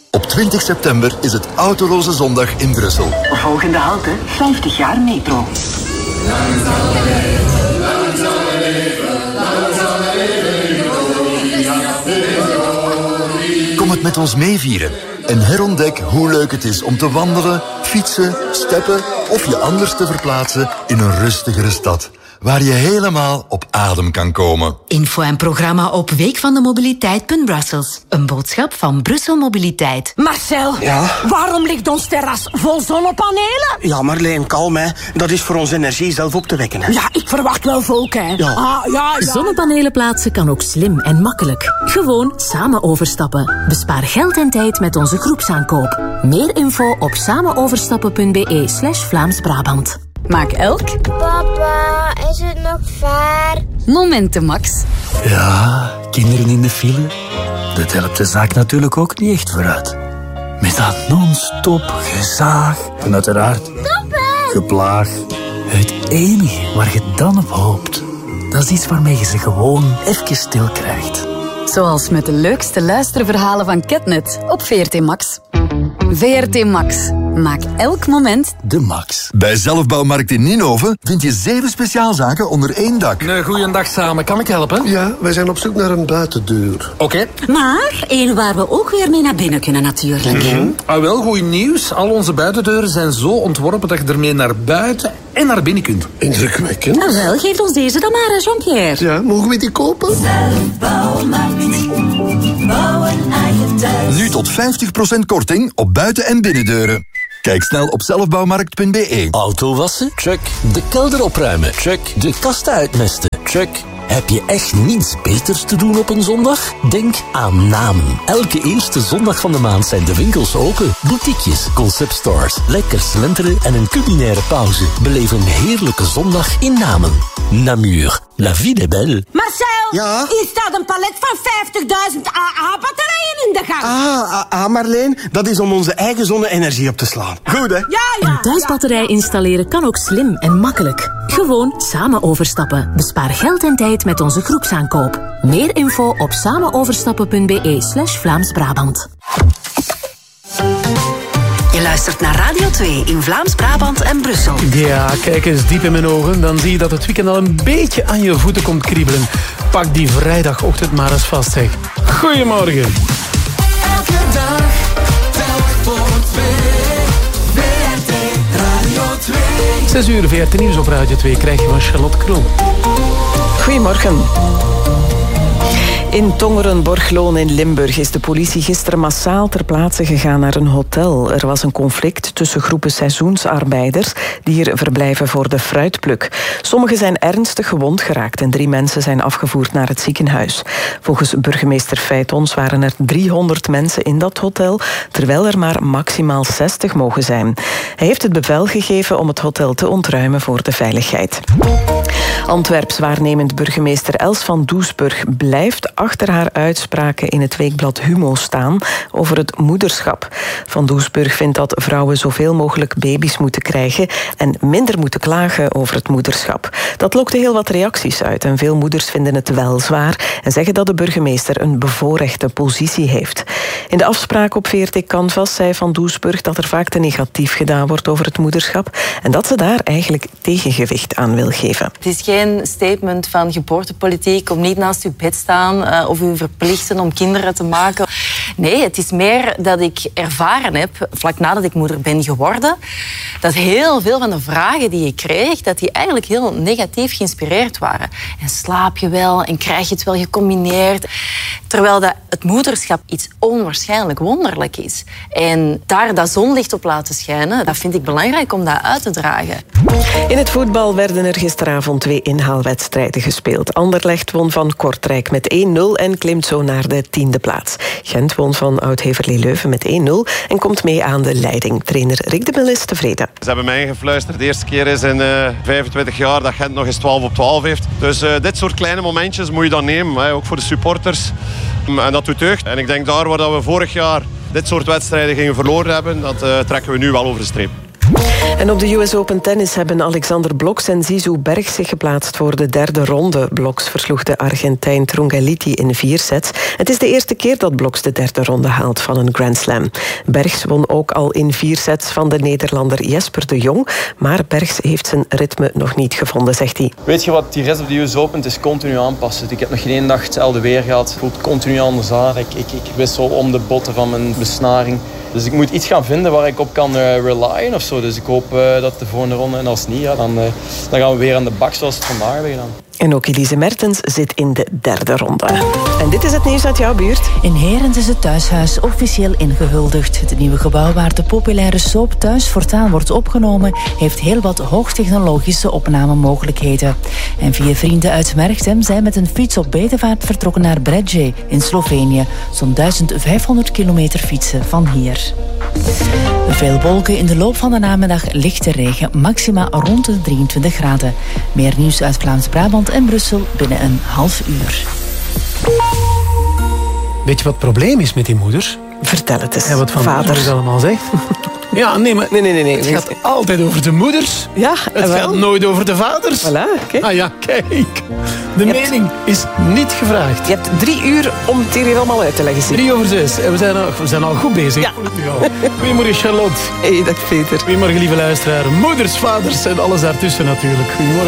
Op 20 september is het Autoloze Zondag in Brussel. Volgende halte, 50 jaar metro. Kom het met ons meevieren en herontdek hoe leuk het is om te wandelen, fietsen, steppen of je anders te verplaatsen in een rustigere stad, waar je helemaal op adem kan komen. Info en programma op weekvandemobiliteit.brussels. Een boodschap van Brussel Mobiliteit. Marcel, ja? Waarom ligt ons terras vol zonnepanelen? Ja, Marleen, kalm hè. Dat is voor onze energie zelf op te wekken. Hè. Ja, ik verwacht wel volk hè. Ja. Ja. Zonnepanelen plaatsen kan ook slim en makkelijk. Gewoon samen overstappen. Bespaar geld en tijd met onze groepsaankoop. Meer info op samenoverstappen.be/Vlaams-Brabant. Maak elk... Papa, is het nog ver? Momenten, Max. Ja, kinderen in de file. Dat helpt de zaak natuurlijk ook niet echt vooruit. Met dat non-stop gezaag en uiteraard geplaag. Het enige waar je dan op hoopt, dat is iets waarmee je ze gewoon even stil krijgt. Zoals met de leukste luisterverhalen van Ketnet op VRT Max. VRT Max. Maak elk moment de max. Bij Zelfbouwmarkt in Ninove vind je 7 speciaalzaken onder één dak. Een goeiedag samen. Kan ik helpen? Ja, wij zijn op zoek naar een buitendeur. Oké. Maar één waar we ook weer mee naar binnen kunnen natuurlijk. Wel, goed nieuws. Al onze buitendeuren zijn zo ontworpen dat je ermee naar buiten en naar binnen kunt. Indrukwekkend. Nou wel, geef ons deze dan maar, Jean-Pierre. Ja, mogen we die kopen? Zelfbouwmarkt. Bouwen eigen thuis. Nu tot 50% korting op buiten- en binnendeuren. Kijk snel op zelfbouwmarkt.be. Auto wassen? Check. De kelder opruimen? Check. De kasten uitmesten? Check. Heb je echt niets beters te doen op een zondag? Denk aan Namen. Elke eerste zondag van de maand zijn de winkels open. Boutiquejes, conceptstores, lekker slenteren en een culinaire pauze. Beleef een heerlijke zondag in Namen. Namur. La vie est belle. Marcel, Ja? hier staat een palet van 50.000 AA-batterijen in de gang. Marleen, dat is om onze eigen zonne-energie op te slaan. Goed, hè? Ja. Een thuisbatterij installeren kan ook slim en makkelijk. Gewoon samen overstappen. Bespaar geld en tijd met onze groepsaankoop. Meer info op samenoverstappen.be/Vlaams-Brabant. Je luistert naar Radio 2 in Vlaams-Brabant en Brussel. Ja, kijk eens diep in mijn ogen. Dan zie je dat het weekend al een beetje aan je voeten komt kriebelen. Pak die vrijdagochtend maar eens vast, zeg. Goedemorgen. Elke dag, telk voor 2. VRT Radio 2. 6 uur VRT Nieuws op Radio 2 krijg je van Charlotte Krul. Goedemorgen. In Tongeren, Borgloon in Limburg is de politie gisteren massaal ter plaatse gegaan naar een hotel. Er was een conflict tussen groepen seizoensarbeiders die hier verblijven voor de fruitpluk. Sommigen zijn ernstig gewond geraakt en 3 mensen zijn afgevoerd naar het ziekenhuis. Volgens burgemeester Feitons waren er 300 mensen in dat hotel, terwijl er maar maximaal 60 mogen zijn. Hij heeft het bevel gegeven om het hotel te ontruimen voor de veiligheid. Antwerps waarnemend burgemeester Els van Doesburg blijft achter haar uitspraken in het weekblad Humo staan over het moederschap. Van Doesburg vindt dat vrouwen zoveel mogelijk baby's moeten krijgen en minder moeten klagen over het moederschap. Dat lokte heel wat reacties uit en veel moeders vinden het wel zwaar en zeggen dat de burgemeester een bevoorrechte positie heeft. In de afspraak op VRT Canvas zei Van Doesburg dat er vaak te negatief gedaan wordt over het moederschap en dat ze daar eigenlijk tegengewicht aan wil geven. Het is geen statement van geboortepolitiek om niet naast uw bed staan of u verplichten om kinderen te maken. Nee, het is meer dat ik ervaren heb, vlak nadat ik moeder ben geworden, dat heel veel van de vragen die ik kreeg, dat die eigenlijk heel negatief geïnspireerd waren. En slaap je wel en krijg je het wel gecombineerd? Terwijl dat het moederschap iets onwaarschijnlijk wonderlijk is. En daar dat zonlicht op laten schijnen, dat vind ik belangrijk om dat uit te dragen. In het voetbal werden er gisteravond 2 inhaalwedstrijden gespeeld. Anderlecht won van Kortrijk met 1-0 en klimt zo naar de 10e plaats. Gent won van Oud-Heverlee Leuven met 1-0 en komt mee aan de leiding. Trainer Rick de Mil is tevreden. Ze hebben mij ingefluisterd. De eerste keer is in 25 jaar dat Gent nog eens 12 op 12 heeft. Dus dit soort kleine momentjes moet je dan nemen, ook voor de supporters. En dat doet deugd. En ik denk daar waar we vorig jaar dit soort wedstrijden gingen verloren hebben, dat trekken we nu wel over de streep. En op de US Open Tennis hebben Alexander Blok en Zizou Berg zich geplaatst voor de derde ronde. Bloks versloeg de Argentijn Trungeliti in 4 sets. Het is de eerste keer dat Bloks de derde ronde haalt van een Grand Slam. Bergs won ook al in 4 sets van de Nederlander Jesper de Jong. Maar Bergs heeft zijn ritme nog niet gevonden, zegt hij. Weet je wat, die rest van de US Open, het is continu aanpassen. Ik heb nog geen dag hetzelfde weer gehad. Het voelt continu anders aan. Ik wissel om de botten van mijn besnaring. Dus ik moet iets gaan vinden waar ik op kan relyen of zo. Dus ik hoop dat de volgende ronde, en als niet, ja, dan gaan we weer aan de bak zoals het vandaag hebben gedaan. En ook Elise Mertens zit in de derde ronde. En dit is het nieuws uit jouw buurt. In Herent is het thuishuis officieel ingehuldigd. Het nieuwe gebouw waar de populaire soap Thuis voortaan wordt opgenomen heeft heel wat hoogtechnologische opnamemogelijkheden. En 4 vrienden uit Merchtem zijn met een fiets op bedevaart vertrokken naar Bredje in Slovenië. Zo'n 1500 kilometer fietsen van hier. Veel wolken, in de loop van de namiddag lichte regen, maxima rond de 23 graden. Meer nieuws uit Vlaams-Brabant en Brussel binnen een half uur. Weet je wat het probleem is met die moeders? Vertel het eens, ja, wat van vader. moeders allemaal zegt. Ja, nee, maar nee. Het gaat altijd over de moeders. Ja, het gaat nooit over de vaders. Voilà, kijk. Ah ja, kijk. De mening is niet gevraagd. Je hebt 3 uur om het hier allemaal uit te leggen. 3 over 6. En we zijn al goed bezig. Ja. Goedemorgen, Charlotte. Hey, dag Peter. Goedemorgen, lieve luisteraar. Moeders, vaders en alles daartussen natuurlijk. Goedemorgen.